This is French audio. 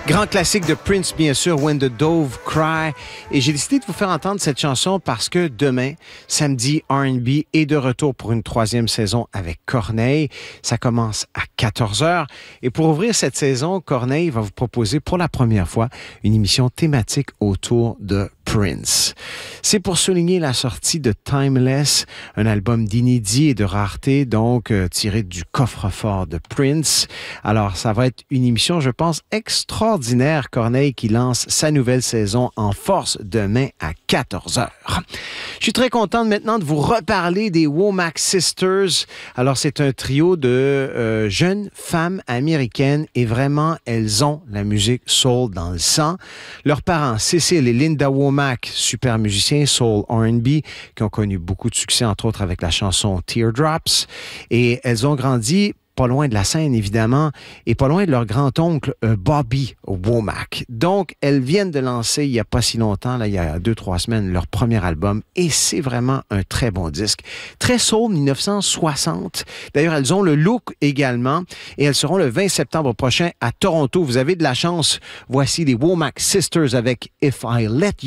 Grand classique de Prince, bien sûr, When the Dove Cry. Et j'ai décidé de vous faire entendre cette chanson parce que demain, samedi, R&B est de retour pour une 3e saison avec Corneille. Ça commence à 14h. Et pour ouvrir cette saison, Corneille va vous proposer pour la première fois une émission thématique autour de Prince. C'est pour souligner la sortie de Timeless, un album d'inédit et de rareté, donc tiré du coffre-fort de Prince. Alors, ça va être une émission, je pense, extraordinaire. Corneille qui lance sa nouvelle saison en force demain à 14h. Je suis très contente maintenant de vous reparler des Womack Sisters. Alors, c'est un trio de jeunes femmes américaines et vraiment, elles ont la musique soul dans le sang. Leurs parents, Cécile et Linda Womack, super musiciens soul R&B, qui ont connu beaucoup de succès, entre autres avec la chanson Teardrops. Et elles ont grandi pas loin de la scène, évidemment, et pas loin de leur grand-oncle Bobby Womack. Donc, elles viennent de lancer, il n'y a pas si longtemps, là, il y a 2-3 semaines, leur premier album, et c'est vraiment un très bon disque. Très soul, 1960. D'ailleurs, elles ont le look également, et elles seront le 20 septembre prochain à Toronto. Vous avez de la chance. Voici les Womack Sisters avec If I Let You